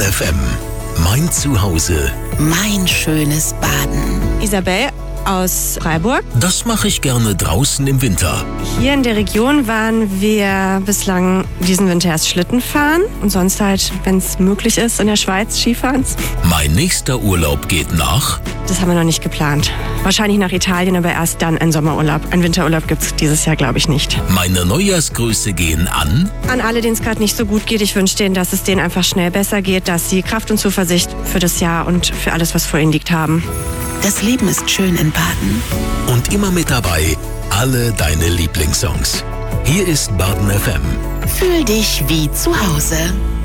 FM. Mein Zuhause. Mein schönes Baden. Isabel aus Freiburg. Das mache ich gerne draußen im Winter. Hier in der Region waren wir bislang diesen Winter erst Schlitten fahren und sonst halt, wenn es möglich ist, in der Schweiz Skifahren. Mein nächster Urlaub geht nach... Das haben wir noch nicht geplant. Wahrscheinlich nach Italien, aber erst dann ein Sommerurlaub. Ein Winterurlaub gibt es dieses Jahr, glaube ich, nicht. Meine Neujahrsgrüße gehen an... An alle, denen es gerade nicht so gut geht. Ich wünsche denen, dass es denen einfach schnell besser geht, dass sie Kraft und Zuversicht für das Jahr und für alles, was vor ihnen liegt, haben. Das Leben ist schön in Baden. Und immer mit dabei alle deine Lieblingssongs. Hier ist Baden FM. Fühl dich wie zu Hause.